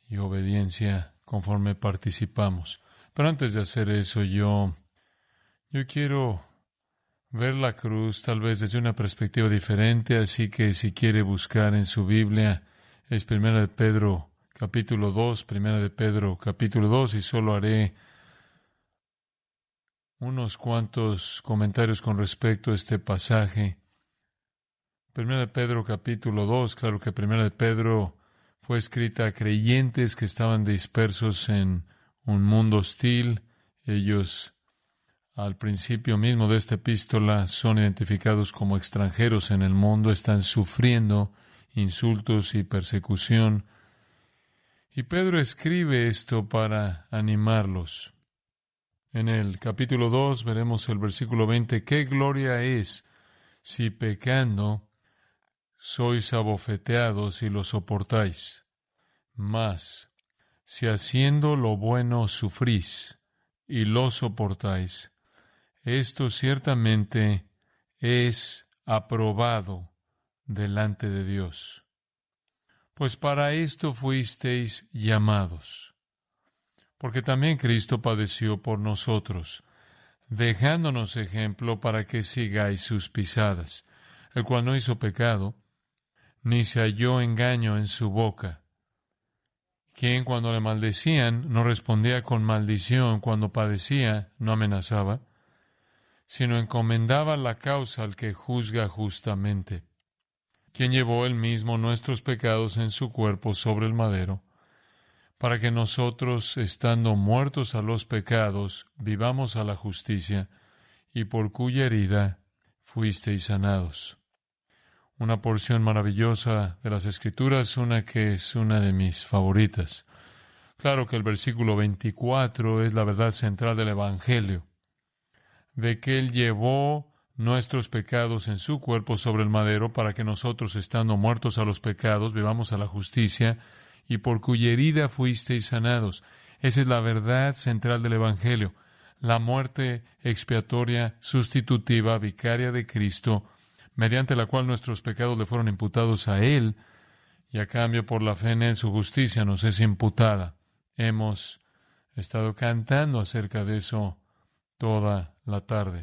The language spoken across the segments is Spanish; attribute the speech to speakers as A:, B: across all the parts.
A: y obediencia conforme participamos. Pero antes de hacer eso, yo quiero ver la cruz tal vez desde una perspectiva diferente, así que si quiere buscar en su Biblia, es 1 de Pedro capítulo 2, 1 de Pedro capítulo 2, y solo haré unos cuantos comentarios con respecto a este pasaje. 1 de Pedro capítulo 2, claro que 1 de Pedro fue escrita a creyentes que estaban dispersos en un mundo hostil. Ellos, al principio mismo de esta epístola, son identificados como extranjeros en el mundo, están sufriendo insultos y persecución. Y Pedro escribe esto para animarlos. En el capítulo 2 veremos el versículo 20. ¿Qué gloria es si pecando sois abofeteados y lo soportáis? Mas, si haciendo lo bueno sufrís y lo soportáis, esto ciertamente es aprobado delante de Dios. Pues para esto fuisteis llamados, porque también Cristo padeció por nosotros, dejándonos ejemplo para que sigáis sus pisadas, el cual no hizo pecado, ni se halló engaño en su boca, quien cuando le maldecían no respondía con maldición, cuando padecía no amenazaba, sino encomendaba la causa al que juzga justamente, quien llevó él mismo nuestros pecados en su cuerpo sobre el madero, para que nosotros, estando muertos a los pecados, vivamos a la justicia, y por cuya herida fuisteis sanados. Una porción maravillosa de las Escrituras, una que es una de mis favoritas. Claro que el versículo 24 es la verdad central del Evangelio, de que Él llevó nuestros pecados en su cuerpo sobre el madero para que nosotros, estando muertos a los pecados, vivamos a la justicia, y por cuya herida fuisteis sanados. Esa es la verdad central del Evangelio, la muerte expiatoria, sustitutiva, vicaria de Cristo, mediante la cual nuestros pecados le fueron imputados a Él, y a cambio por la fe en Él su justicia nos es imputada. Hemos estado cantando acerca de eso toda la tarde.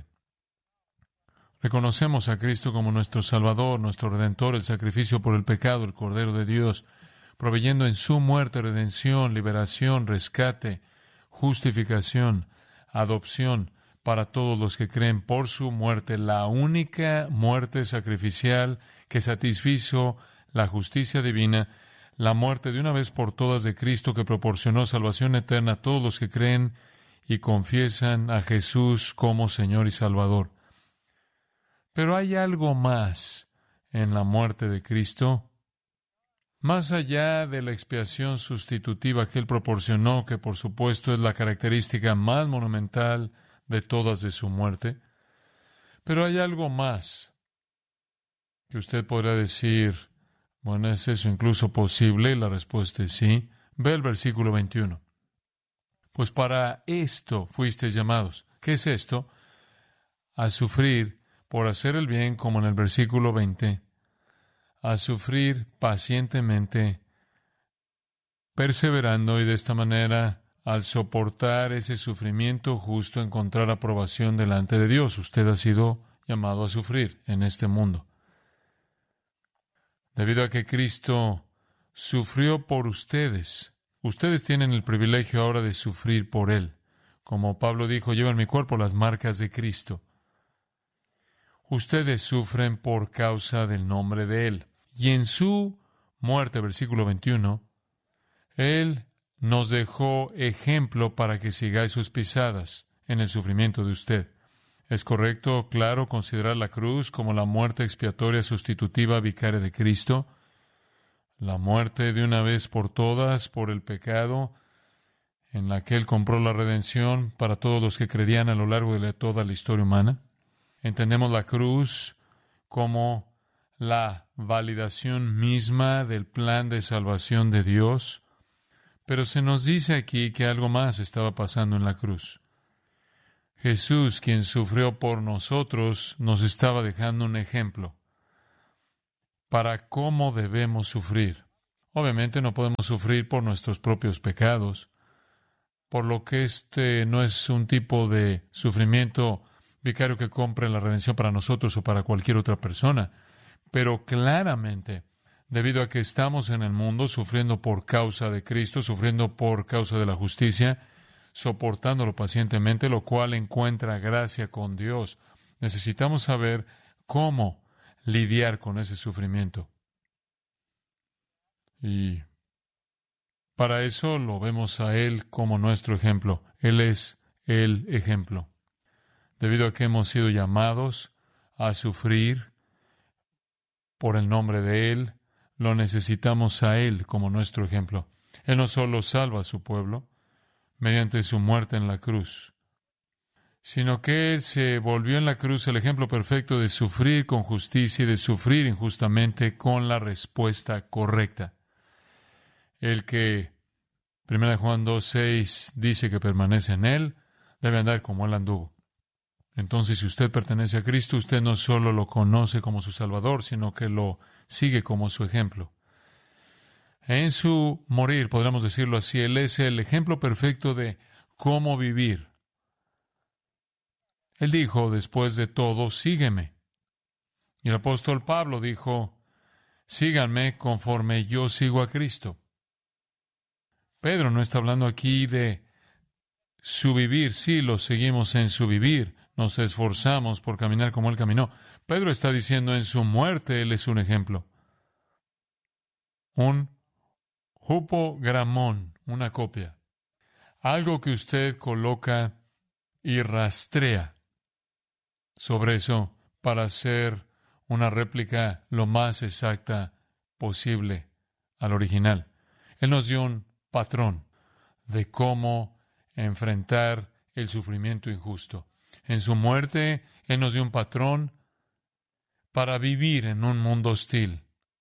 A: Reconocemos a Cristo como nuestro Salvador, nuestro Redentor, el sacrificio por el pecado, el Cordero de Dios, proveyendo en su muerte redención, liberación, rescate, justificación, adopción, para todos los que creen por su muerte, la única muerte sacrificial que satisfizo la justicia divina, la muerte de una vez por todas de Cristo que proporcionó salvación eterna a todos los que creen y confiesan a Jesús como Señor y Salvador. Pero hay algo más en la muerte de Cristo, más allá de la expiación sustitutiva que Él proporcionó, que por supuesto es la característica más monumental de todas de su muerte. Pero hay algo más que usted podrá decir, bueno, ¿es eso incluso posible? La respuesta es sí. Ve el versículo 21. Pues para esto fuisteis llamados. ¿Qué es esto? A sufrir por hacer el bien, como en el versículo 20, a sufrir pacientemente, perseverando, y de esta manera, al soportar ese sufrimiento justo, encontrar aprobación delante de Dios. Usted ha sido llamado a sufrir en este mundo. Debido a que Cristo sufrió por ustedes, ustedes tienen el privilegio ahora de sufrir por Él. Como Pablo dijo, llevo en mi cuerpo las marcas de Cristo. Ustedes sufren por causa del nombre de Él. Y en su muerte, versículo 21, Él nos dejó ejemplo para que sigáis sus pisadas en el sufrimiento de usted. ¿Es correcto, claro, considerar la cruz como la muerte expiatoria sustitutiva vicaria de Cristo? La muerte de una vez por todas por el pecado, en la que Él compró la redención para todos los que creerían a lo largo de toda la historia humana. Entendemos la cruz como la validación misma del plan de salvación de Dios. Pero se nos dice aquí que algo más estaba pasando en la cruz. Jesús, quien sufrió por nosotros, nos estaba dejando un ejemplo para cómo debemos sufrir. Obviamente no podemos sufrir por nuestros propios pecados, por lo que este no es un tipo de sufrimiento vicario que compre la redención para nosotros o para cualquier otra persona. Pero claramente, debido a que estamos en el mundo sufriendo por causa de Cristo, sufriendo por causa de la justicia, soportándolo pacientemente, lo cual encuentra gracia con Dios, necesitamos saber cómo lidiar con ese sufrimiento. Y para eso lo vemos a Él como nuestro ejemplo. Él es el ejemplo. Debido a que hemos sido llamados a sufrir por el nombre de Él, lo necesitamos a Él como nuestro ejemplo. Él no solo salva a su pueblo mediante su muerte en la cruz, sino que Él se volvió en la cruz el ejemplo perfecto de sufrir con justicia y de sufrir injustamente con la respuesta correcta. El que 1 Juan 2:6 dice que permanece en Él, debe andar como Él anduvo. Entonces, si usted pertenece a Cristo, usted no solo lo conoce como su Salvador, sino que lo sigue como su ejemplo. En su morir, podríamos decirlo así, Él es el ejemplo perfecto de cómo vivir. Él dijo, después de todo, sígueme. Y el apóstol Pablo dijo, síganme conforme yo sigo a Cristo. Pedro no está hablando aquí de su vivir. Sí, lo seguimos en su vivir. Nos esforzamos por caminar como Él caminó. Pedro está diciendo en su muerte Él es un ejemplo. Un hupogramón, una copia. Algo que usted coloca y rastrea sobre eso para hacer una réplica lo más exacta posible al original. Él nos dio un patrón de cómo enfrentar el sufrimiento injusto. En su muerte, Él nos dio un patrón para vivir en un mundo hostil.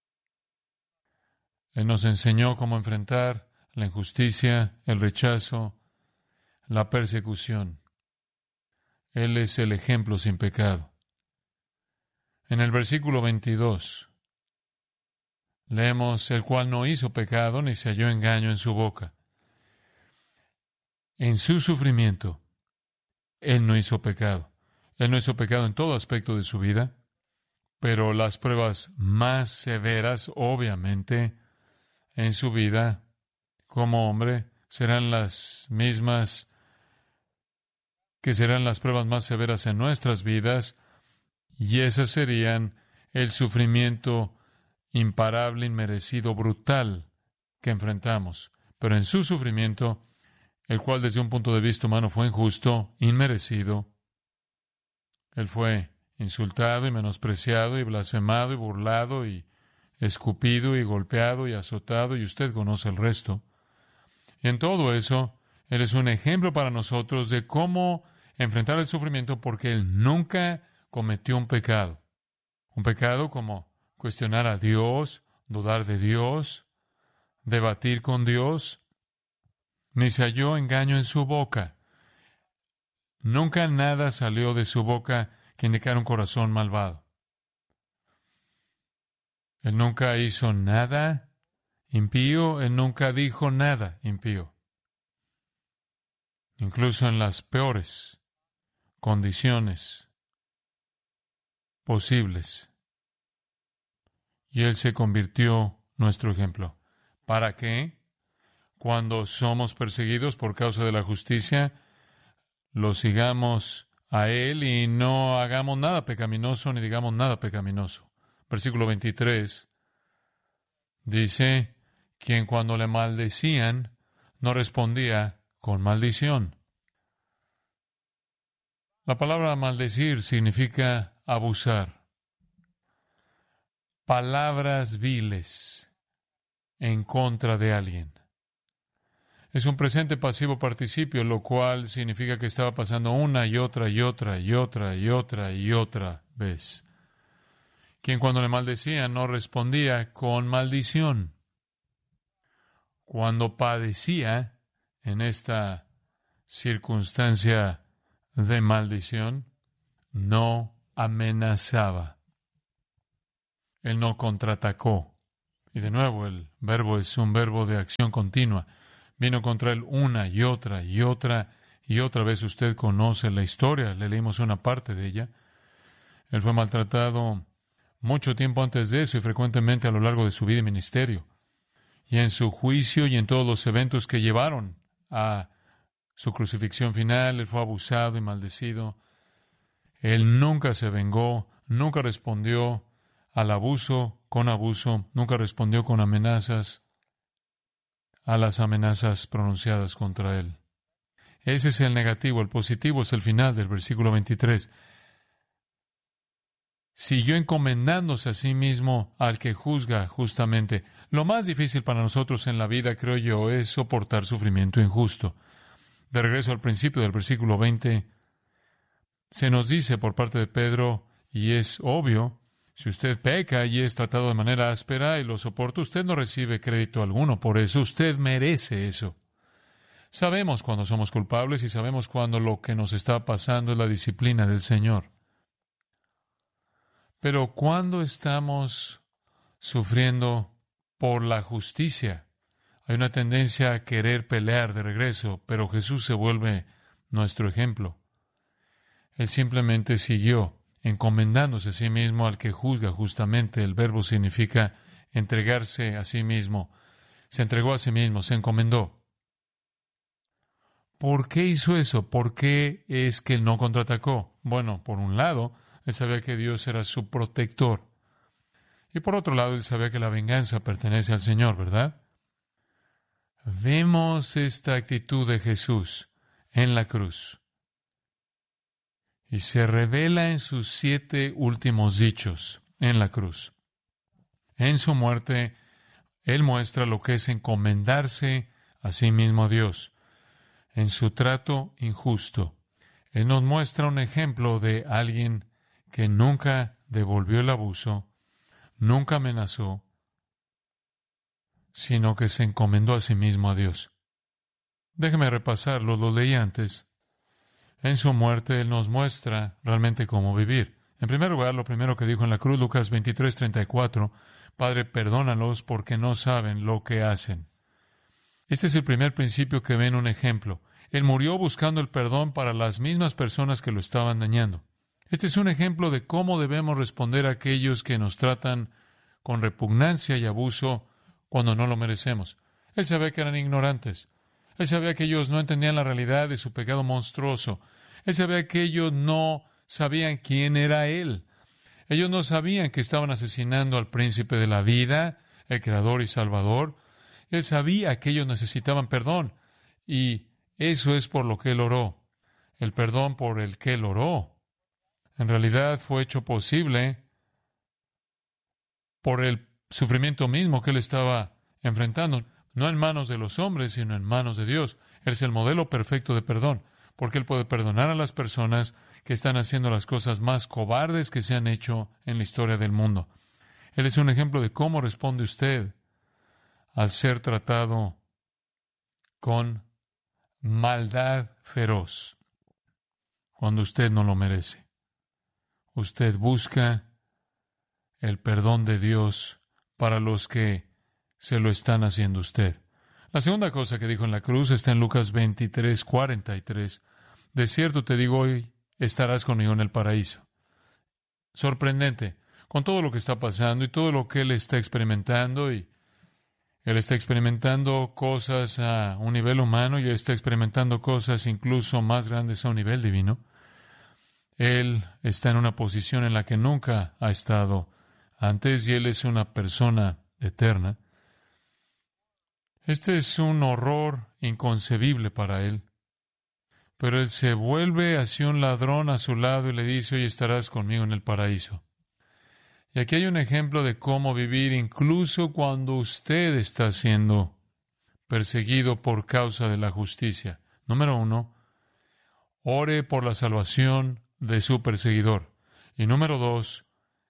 A: Él nos enseñó cómo enfrentar la injusticia, el rechazo, la persecución. Él es el ejemplo sin pecado. En el versículo 22, leemos, el cual no hizo pecado ni se halló engaño en su boca. En su sufrimiento, Él no hizo pecado. Él no hizo pecado en todo aspecto de su vida, pero las pruebas más severas, obviamente, en su vida como hombre, serán las mismas que serán las pruebas más severas en nuestras vidas, y esas serían el sufrimiento imparable, inmerecido, brutal que enfrentamos. Pero en su sufrimiento, el cual desde un punto de vista humano fue injusto, inmerecido, Él fue insultado y menospreciado y blasfemado y burlado y escupido y golpeado y azotado, y usted conoce el resto. Y en todo eso, Él es un ejemplo para nosotros de cómo enfrentar el sufrimiento, porque Él nunca cometió un pecado. Un pecado como cuestionar a Dios, dudar de Dios, debatir con Dios. Ni se halló engaño en su boca. Nunca nada salió de su boca que indicara un corazón malvado. Él nunca hizo nada impío, Él nunca dijo nada impío. Incluso en las peores condiciones posibles. Y Él se convirtió nuestro ejemplo. ¿Para qué? Cuando somos perseguidos por causa de la justicia, lo sigamos a Él y no hagamos nada pecaminoso ni digamos nada pecaminoso. Versículo 23 dice, quien cuando le maldecían no respondía con maldición. La palabra maldecir significa abusar. Palabras viles en contra de alguien. Es un presente pasivo participio, lo cual significa que estaba pasando una y otra y otra y otra y otra y otra vez. Quien cuando le maldecía no respondía con maldición. Cuando padecía en esta circunstancia de maldición, no amenazaba. Él no contraatacó. Y de nuevo, el verbo es un verbo de acción continua. Vino contra él una y otra y otra y otra vez. Usted conoce la historia, le leímos una parte de ella. Él fue maltratado mucho tiempo antes de eso y frecuentemente a lo largo de su vida y ministerio. Y en su juicio y en todos los eventos que llevaron a su crucifixión final, él fue abusado y maldecido. Él nunca se vengó, nunca respondió al abuso con abuso, nunca respondió con amenazas a las amenazas pronunciadas contra él. Ese es el negativo. El positivo es el final del versículo 23. Siguió encomendándose a sí mismo al que juzga justamente. Lo más difícil para nosotros en la vida, creo yo, es soportar sufrimiento injusto. De regreso al principio del versículo 20, se nos dice por parte de Pedro, y es obvio, si usted peca y es tratado de manera áspera y lo soporta, usted no recibe crédito alguno por eso. Usted merece eso. Sabemos cuando somos culpables y sabemos cuando lo que nos está pasando es la disciplina del Señor. Pero cuando estamos sufriendo por la justicia, hay una tendencia a querer pelear de regreso, pero Jesús se vuelve nuestro ejemplo. Él simplemente siguió encomendándose a sí mismo al que juzga justamente. El verbo significa entregarse a sí mismo. Se entregó a sí mismo, se encomendó. ¿Por qué hizo eso? ¿Por qué es que él no contraatacó? Bueno, por un lado, él sabía que Dios era su protector. Y por otro lado, él sabía que la venganza pertenece al Señor, ¿verdad? Vemos esta actitud de Jesús en la cruz. Y se revela en sus 7 últimos dichos en la cruz. En su muerte, Él muestra lo que es encomendarse a sí mismo a Dios. En su trato injusto, Él nos muestra un ejemplo de alguien que nunca devolvió el abuso, nunca amenazó, sino que se encomendó a sí mismo a Dios. Déjeme repasarlo, lo leí antes. En su muerte, Él nos muestra realmente cómo vivir. En primer lugar, lo primero que dijo en la cruz, Lucas 23:34, Padre, perdónalos porque no saben lo que hacen. Este es el primer principio que ve en un ejemplo. Él murió buscando el perdón para las mismas personas que lo estaban dañando. Este es un ejemplo de cómo debemos responder a aquellos que nos tratan con repugnancia y abuso cuando no lo merecemos. Él sabía que eran ignorantes. Él sabía que ellos no entendían la realidad de su pecado monstruoso. Él sabía que ellos no sabían quién era Él. Ellos no sabían que estaban asesinando al príncipe de la vida, el Creador y Salvador. Él sabía que ellos necesitaban perdón. Y eso es por lo que Él oró. El perdón por el que Él oró. En realidad fue hecho posible por el sufrimiento mismo que Él estaba enfrentando. No en manos de los hombres, sino en manos de Dios. Él es el modelo perfecto de perdón, porque Él puede perdonar a las personas que están haciendo las cosas más cobardes que se han hecho en la historia del mundo. Él es un ejemplo de cómo responde usted al ser tratado con maldad feroz cuando usted no lo merece. Usted busca el perdón de Dios para los que se lo están haciendo usted. La segunda cosa que dijo en la cruz está en Lucas 23:43. De cierto te digo, hoy estarás conmigo en el paraíso. Sorprendente, con todo lo que está pasando y todo lo que él está experimentando, y él está experimentando cosas a un nivel humano y él está experimentando cosas incluso más grandes a un nivel divino. Él está en una posición en la que nunca ha estado antes y él es una persona eterna. Este es un horror inconcebible para él. Pero él se vuelve hacia un ladrón a su lado y le dice, hoy estarás conmigo en el paraíso. Y aquí hay un ejemplo de cómo vivir incluso cuando usted está siendo perseguido por causa de la justicia. Número 1, ore por la salvación de su perseguidor. Y número 2,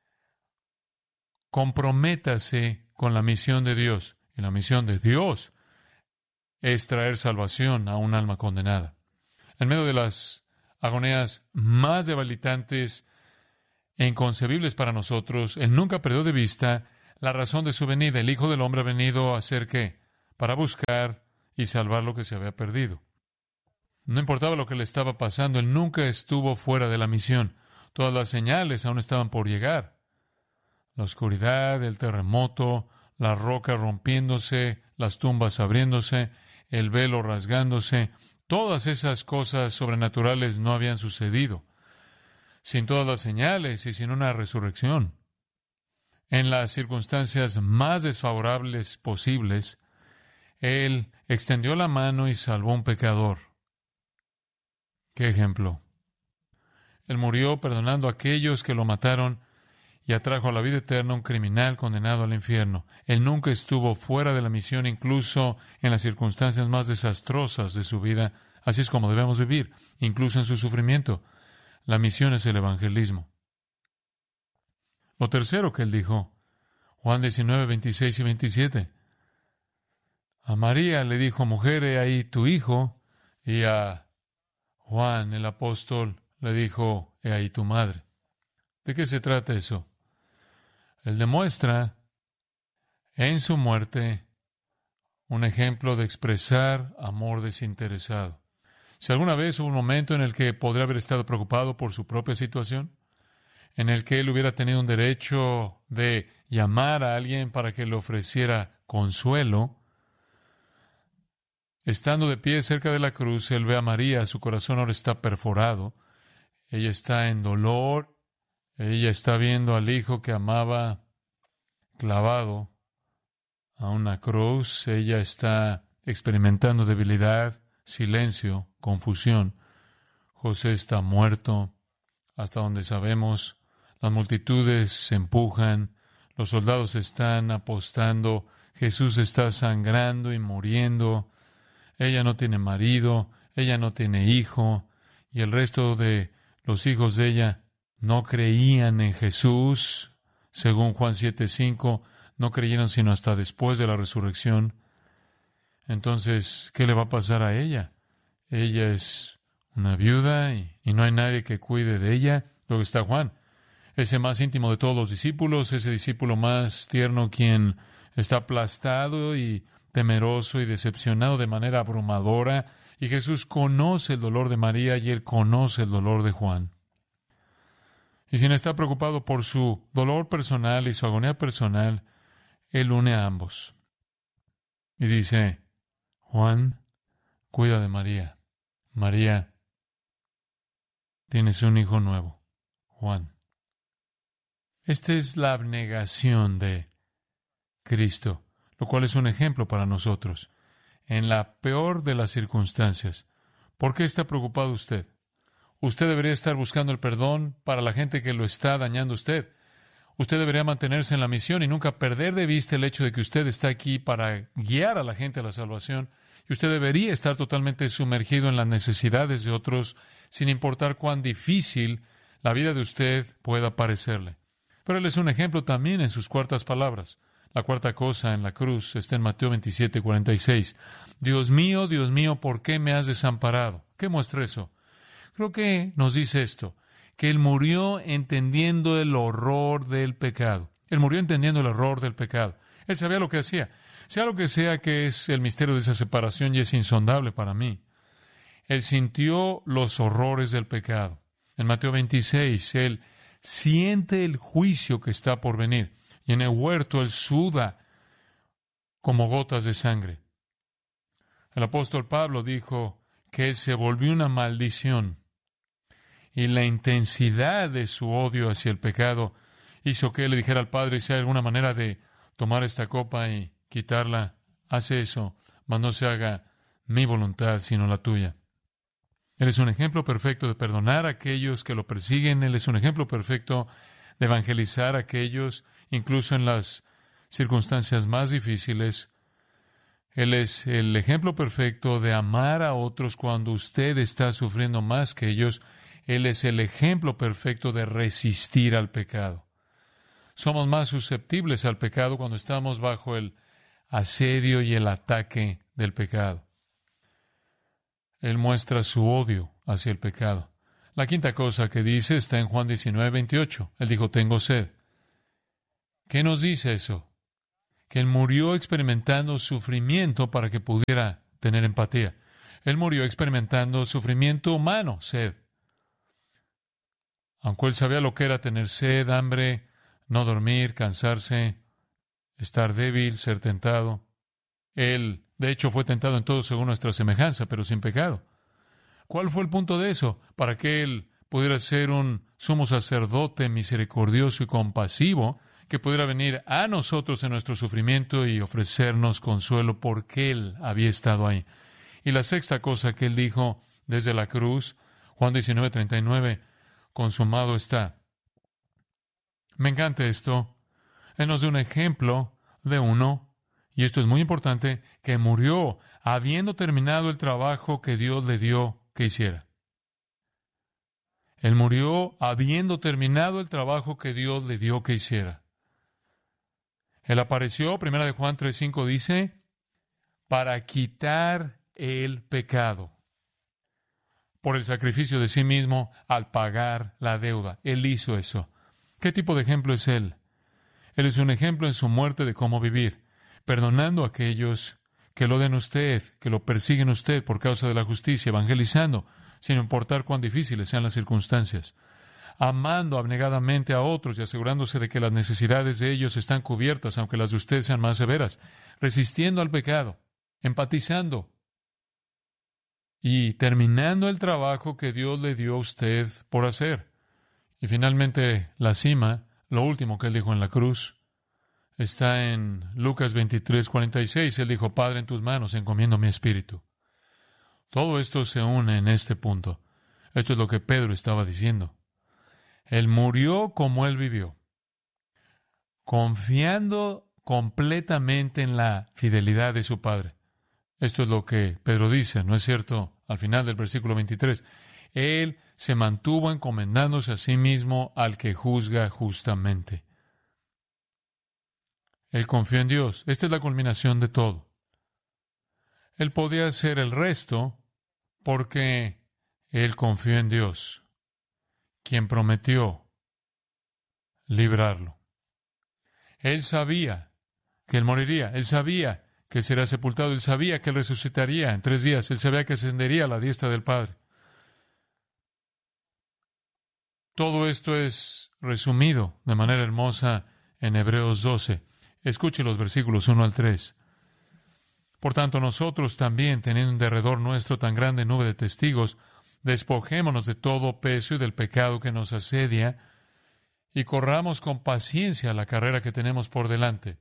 A: comprométase con la misión de Dios. Y la misión de Dios es traer salvación a un alma condenada. En medio de las agonías más debilitantes e inconcebibles para nosotros, Él nunca perdió de vista la razón de su venida. El Hijo del Hombre ha venido a hacer ¿qué? Para buscar y salvar lo que se había perdido. No importaba lo que le estaba pasando, él nunca estuvo fuera de la misión. Todas las señales aún estaban por llegar. La oscuridad, el terremoto, la roca rompiéndose, las tumbas abriéndose, el velo rasgándose, todas esas cosas sobrenaturales no habían sucedido sin todas las señales y sin una resurrección. En las circunstancias más desfavorables posibles, Él extendió la mano y salvó a un pecador. ¿Qué ejemplo? Él murió perdonando a aquellos que lo mataron y atrajo a la vida eterna a un criminal condenado al infierno. Él nunca estuvo fuera de la misión, incluso en las circunstancias más desastrosas de su vida. Así es como debemos vivir, incluso en su sufrimiento. La misión es el evangelismo. Lo tercero que él dijo, Juan 19, 26 y 27. A María le dijo, mujer, he ahí tu hijo, y a Juan el apóstol le dijo, he ahí tu madre. ¿De qué se trata eso? Él demuestra en su muerte un ejemplo de expresar amor desinteresado. Si alguna vez hubo un momento en el que podría haber estado preocupado por su propia situación, en el que él hubiera tenido un derecho de llamar a alguien para que le ofreciera consuelo, estando de pie cerca de la cruz, él ve a María, su corazón ahora está perforado, ella está en dolor, ella está viendo al hijo que amaba clavado a una cruz, ella está experimentando debilidad, silencio, confusión. José está muerto, hasta donde sabemos. Las multitudes se empujan, los soldados están apostando, Jesús está sangrando y muriendo. Ella no tiene marido, ella no tiene hijo, y el resto de los hijos de ella no creían en Jesús. Según Juan 7:5, no creyeron sino hasta después de la resurrección. Entonces, ¿qué le va a pasar a ella? Ella es una viuda y no hay nadie que cuide de ella. Luego está Juan, ese más íntimo de todos los discípulos, ese discípulo más tierno quien está aplastado y temeroso y decepcionado de manera abrumadora. Y Jesús conoce el dolor de María y él conoce el dolor de Juan. Y sin estar preocupado por su dolor personal y su agonía personal, él une a ambos. Y dice, Juan, cuida de María. María, tienes un hijo nuevo. Juan. Esta es la abnegación de Cristo, lo cual es un ejemplo para nosotros. En la peor de las circunstancias, ¿por qué está preocupado usted? Usted debería estar buscando el perdón para la gente que lo está dañando a usted. Usted debería mantenerse en la misión y nunca perder de vista el hecho de que usted está aquí para guiar a la gente a la salvación. Y usted debería estar totalmente sumergido en las necesidades de otros, sin importar cuán difícil la vida de usted pueda parecerle. Pero él es un ejemplo también en sus cuartas palabras. La cuarta cosa en la cruz está en Mateo 27:46. Dios mío, ¿por qué me has desamparado? ¿Qué muestra eso? Creo que nos dice esto, que Él murió entendiendo el horror del pecado. Él murió entendiendo el horror del pecado. Él sabía lo que hacía. Sea lo que sea que es el misterio de esa separación y es insondable para mí. Él sintió los horrores del pecado. En Mateo 26, Él siente el juicio que está por venir. Y en el huerto Él suda como gotas de sangre. El apóstol Pablo dijo que Él se volvió una maldición. Y la intensidad de su odio hacia el pecado hizo que Él le dijera al Padre, si hay alguna manera de tomar esta copa y quitarla, hace eso, mas no se haga mi voluntad, sino la tuya. Él es un ejemplo perfecto de perdonar a aquellos que lo persiguen. Él es un ejemplo perfecto de evangelizar a aquellos, incluso en las circunstancias más difíciles. Él es el ejemplo perfecto de amar a otros cuando usted está sufriendo más que ellos. Él es el ejemplo perfecto de resistir al pecado. Somos más susceptibles al pecado cuando estamos bajo el asedio y el ataque del pecado. Él muestra su odio hacia el pecado. La quinta cosa que dice está en Juan 19:28. Él dijo, tengo sed. ¿Qué nos dice eso? Que Él murió experimentando sufrimiento para que pudiera tener empatía. Él murió experimentando sufrimiento humano, sed. Aunque Él sabía lo que era tener sed, hambre, no dormir, cansarse, estar débil, ser tentado. Él, de hecho, fue tentado en todo según nuestra semejanza, pero sin pecado. ¿Cuál fue el punto de eso? Para que Él pudiera ser un sumo sacerdote misericordioso y compasivo, que pudiera venir a nosotros en nuestro sufrimiento y ofrecernos consuelo porque Él había estado ahí. Y la sexta cosa que Él dijo desde la cruz, Juan 19:39, consumado está. Me encanta esto. Él nos da un ejemplo de uno, y esto es muy importante, que murió habiendo terminado el trabajo que Dios le dio que hiciera. Él murió habiendo terminado el trabajo que Dios le dio que hiciera. Él apareció, 1 de Juan 3:5 dice, para quitar el pecado por el sacrificio de sí mismo al pagar la deuda. Él hizo eso. ¿Qué tipo de ejemplo es Él? Él es un ejemplo en su muerte de cómo vivir, perdonando a aquellos que lo den usted, que lo persiguen usted por causa de la justicia, evangelizando, sin importar cuán difíciles sean las circunstancias, amando abnegadamente a otros y asegurándose de que las necesidades de ellos están cubiertas, aunque las de usted sean más severas, resistiendo al pecado, empatizando y terminando el trabajo que Dios le dio a usted por hacer. Y finalmente, la cima, lo último que Él dijo en la cruz, está en Lucas 23:46. Él dijo, Padre, en tus manos encomiendo mi espíritu. Todo esto se une en este punto. Esto es lo que Pedro estaba diciendo. Él murió como Él vivió, confiando completamente en la fidelidad de su Padre. Esto es lo que Pedro dice, ¿no es cierto? Al final del versículo 23. Él se mantuvo encomendándose a sí mismo al que juzga justamente. Él confió en Dios. Esta es la culminación de todo. Él podía hacer el resto porque Él confió en Dios, quien prometió librarlo. Él sabía que Él moriría. Él sabía que será sepultado. Él sabía que Él resucitaría en 3 días. Él sabía que ascendería a la diestra del Padre. Todo esto es resumido de manera hermosa en Hebreos 12. Escuche los versículos 1 al 3. Por tanto, nosotros también, teniendo en derredor nuestro tan grande nube de testigos, despojémonos de todo peso y del pecado que nos asedia, y corramos con paciencia la carrera que tenemos por delante.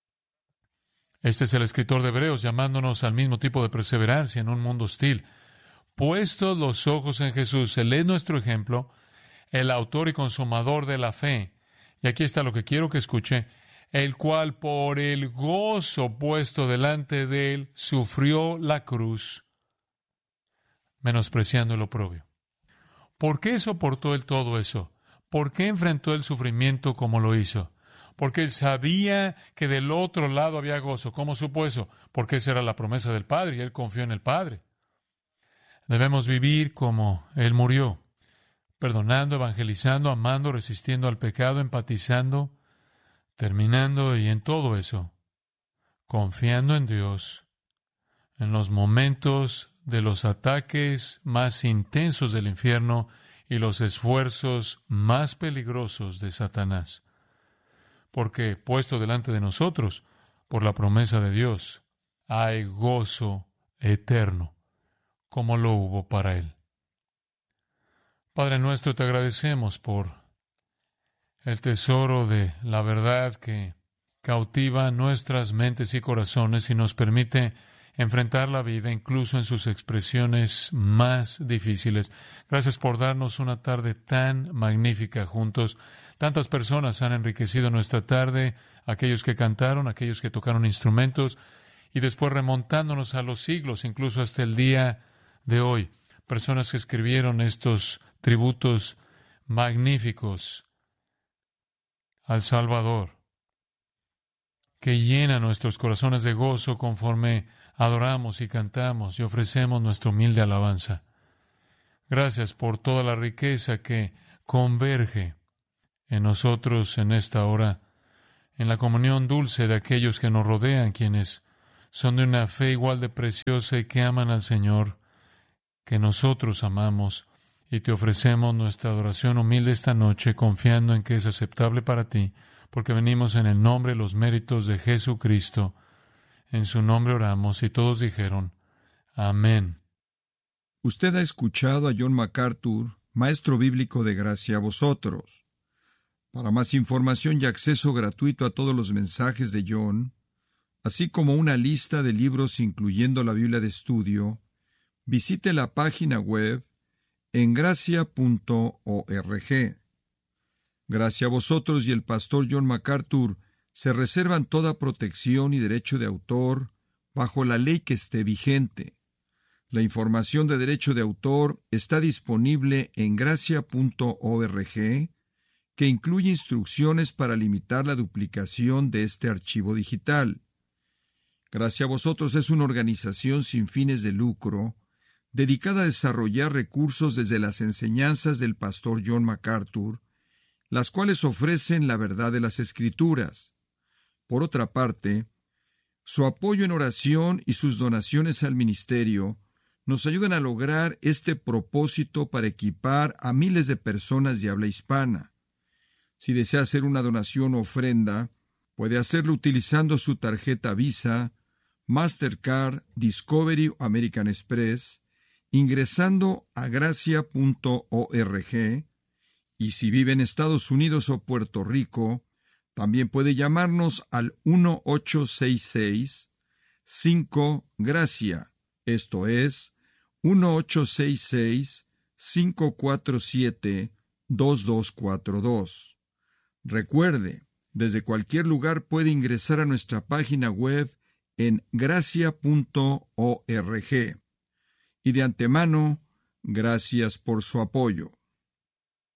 A: Este es el escritor de Hebreos llamándonos al mismo tipo de perseverancia en un mundo hostil. Puestos los ojos en Jesús, Él es nuestro ejemplo, el autor y consumador de la fe. Y aquí está lo que quiero que escuche. El cual por el gozo puesto delante de Él sufrió la cruz, menospreciando el oprobio. ¿Por qué soportó Él todo eso? ¿Por qué enfrentó el sufrimiento como lo hizo? Porque Él sabía que del otro lado había gozo. ¿Cómo supo eso? Porque esa era la promesa del Padre y Él confió en el Padre. Debemos vivir como Él murió, perdonando, evangelizando, amando, resistiendo al pecado, empatizando, terminando y en todo eso, confiando en Dios, en los momentos de los ataques más intensos del infierno y los esfuerzos más peligrosos de Satanás. Porque, puesto delante de nosotros, por la promesa de Dios, hay gozo eterno, como lo hubo para Él. Padre nuestro, te agradecemos por el tesoro de la verdad que cautiva nuestras mentes y corazones y nos permite enfrentar la vida incluso en sus expresiones más difíciles. Gracias por darnos una tarde tan magnífica juntos. Tantas personas han enriquecido nuestra tarde, aquellos que cantaron, aquellos que tocaron instrumentos, y después remontándonos a los siglos, incluso hasta el día de hoy. Personas que escribieron estos tributos magníficos al Salvador, que llena nuestros corazones de gozo conforme adoramos y cantamos y ofrecemos nuestra humilde alabanza. Gracias por toda la riqueza que converge en nosotros en esta hora, en la comunión dulce de aquellos que nos rodean, quienes son de una fe igual de preciosa y que aman al Señor, que nosotros amamos, y te ofrecemos nuestra adoración humilde esta noche, confiando en que es aceptable para ti, porque venimos en el nombre y los méritos de Jesucristo. En su nombre oramos, y todos dijeron, amén.
B: Usted ha escuchado a John MacArthur, maestro bíblico de Gracia a Vosotros. Para más información y acceso gratuito a todos los mensajes de John, así como una lista de libros incluyendo la Biblia de estudio, visite la página web en gracia.org. Gracia a Vosotros y el pastor John MacArthur se reservan toda protección y derecho de autor bajo la ley que esté vigente. La información de derecho de autor está disponible en gracia.org, que incluye instrucciones para limitar la duplicación de este archivo digital. Gracia a Vosotros es una organización sin fines de lucro, dedicada a desarrollar recursos desde las enseñanzas del pastor John MacArthur, las cuales ofrecen la verdad de las Escrituras. Por otra parte, su apoyo en oración y sus donaciones al ministerio nos ayudan a lograr este propósito para equipar a miles de personas de habla hispana. Si desea hacer una donación o ofrenda, puede hacerlo utilizando su tarjeta Visa, Mastercard, Discovery o American Express, ingresando a gracia.org, y si vive en Estados Unidos o Puerto Rico, también puede llamarnos al 1-866-5-GRACIA, esto es, 1-866-547-2242. Recuerde, desde cualquier lugar puede ingresar a nuestra página web en gracia.org. Y de antemano, gracias por su apoyo.